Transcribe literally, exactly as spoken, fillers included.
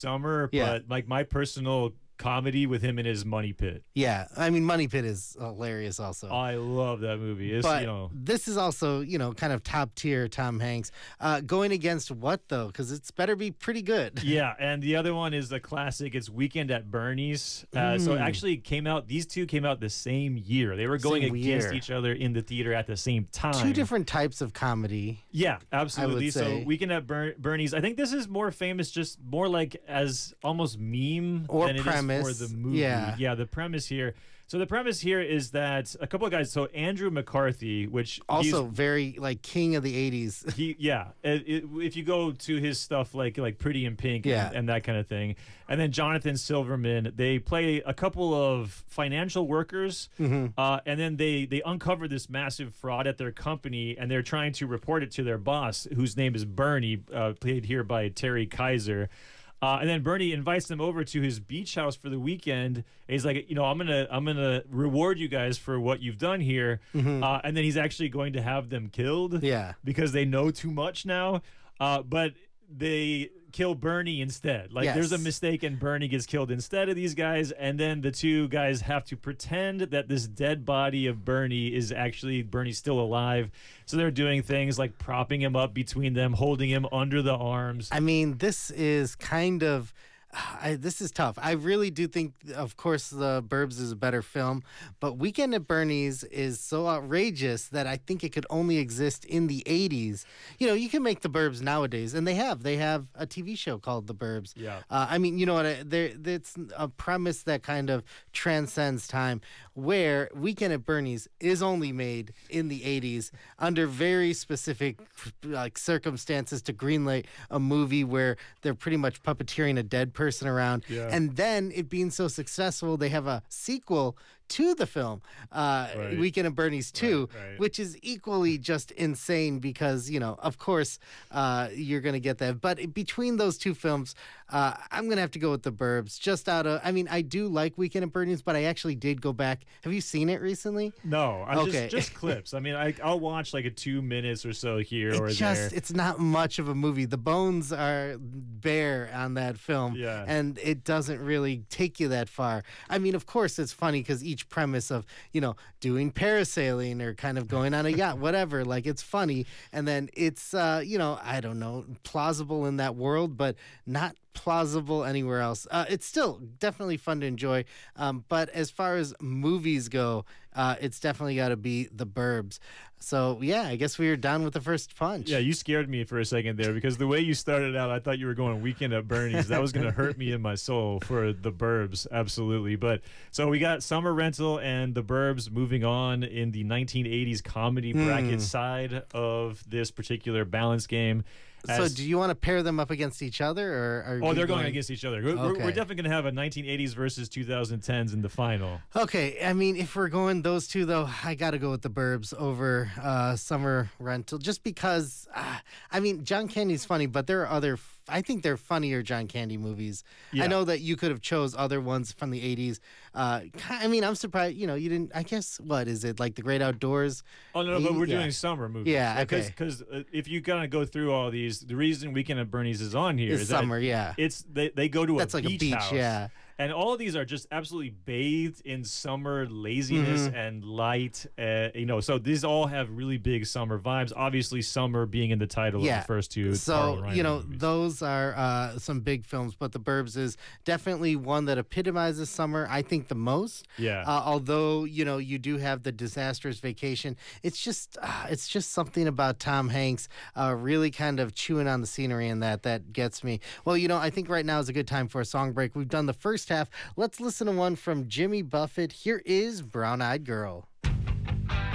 Summer, Yeah. but like my personal comedy with him in his Money Pit. Yeah, I mean, Money Pit is hilarious also. I love that movie. It's, but you know, this is also, you know, kind of top tier Tom Hanks. Uh, going against what, though? Because it's better be pretty good. yeah, and the other one is the classic. It's Weekend at Bernie's. Uh, So it Mm. actually came out, these two came out the same year. They were going Same against year. each other in the theater at the same time. Two different types of comedy. Yeah, absolutely. So say. Weekend at Ber- Bernie's, I think this is more famous just more like as almost meme Or than premise. it is for the movie. Yeah. Yeah, the premise here. So the premise here is that a couple of guys, so Andrew McCarthy, which Also he's, very, like, king of the eighties. he yeah, it, it, if you go to his stuff like like Pretty in Pink Yeah. and, and that kind of thing. And then Jonathan Silverman, they play a couple of financial workers, Mm-hmm. uh, and then they they uncover this massive fraud at their company, and they're trying to report it to their boss, whose name is Bernie, uh, played here by Terry Kaiser. Uh, and then Bernie invites them over to his beach house for the weekend. And he's like, you know, I'm gonna I'm gonna reward you guys for what you've done here. Uh, and then he's actually going to have them killed. Mm-hmm. Yeah. Because they know too much now. Uh, but they kill Bernie instead. Like Yes. there's a mistake and Bernie gets killed instead of these guys. And then the two guys have to pretend that this dead body of Bernie is actually Bernie's still alive. So they're doing things like propping him up between them, holding him under the arms. I mean, this is kind of. I, this is tough. I really do think, of course, The Burbs is a better film, but Weekend at Bernie's is so outrageous that I think it could only exist in the eighties. You know, you can make The Burbs nowadays, and they have. They have a T V show called The Burbs. Yeah. Uh, I mean, you know what? I- There, it's a premise that kind of transcends time, where Weekend at Bernie's is only made in the eighties under very specific like circumstances to greenlight a movie where they're pretty much puppeteering a dead person around. Yeah. And then it being so successful, they have a sequel to the film, uh, Right. Weekend at Bernie's two, Right, right. which is equally just insane because, you know, of course, uh, you're going to get that. But between those two films, uh, I'm going to have to go with The Burbs. Just out of, I mean, I do like Weekend at Bernie's, but I actually did go back. Have you seen it recently? No, I'm Okay. just just clips. I mean, I, I'll watch like a two minutes or so here or It just, there. it's not much of a movie. The bones are bare on that film. Yeah. And it doesn't really take you that far. I mean, of course, it's funny because each premise of, you know, doing parasailing or kind of going on a yacht, whatever, like it's funny. And then it's, uh, you know, I don't know, plausible in that world, but not plausible anywhere else. Uh, it's still definitely fun to enjoy. Um, but as far as movies go, uh, it's definitely got to be The Burbs. So, yeah, I guess we were done with the first punch. Yeah, you scared me for a second there because the way you started out, I thought you were going Weekend at Bernie's. That was going to hurt me in my soul for The Burbs, absolutely. But so we got Summer Rental and The Burbs moving on in the nineteen eighties comedy bracket side of this particular balance game. So As- do you want to pair them up against each other, or are Oh, we they're going against each other. We're, we're- Okay. we're definitely going to have a nineteen eighties versus twenty tens in the final. Okay, I mean, if we're going those two, though, I got to go with The Burbs over uh, Summer Rental, just because, uh, I mean, John Candy's funny, but there are other, f- I think they're funnier John Candy movies. Yeah. I know that you could have chose other ones from the eighties. Uh, I mean, I'm surprised, you know, you didn't, I guess, what is it, like The Great Outdoors? Oh, no, no, but we're Yeah. doing summer movies. Yeah, okay. Because uh, if you kind of go through all these, the reason Weekend at Bernie's is on here It's is summer, that yeah. it's they, they go to That's a like a beach beach, house. yeah. And all of these are just absolutely bathed in summer laziness Mm-hmm. and light. Uh, you know, so these all have really big summer vibes. Obviously, summer being in the title Yeah. of the first two. So, Carl Reiner you know, movies. those are uh, some big films, but The Burbs is definitely one that epitomizes summer, I think, the most. Yeah. Uh, although, you know, you do have The Disastrous Vacation. It's just, uh, it's just something about Tom Hanks uh, really kind of chewing on the scenery and that that gets me. Well, you know, I think right now is a good time for a song break. We've done the first half. Let's listen to one from Jimmy Buffett. Here is Brown Eyed Girl.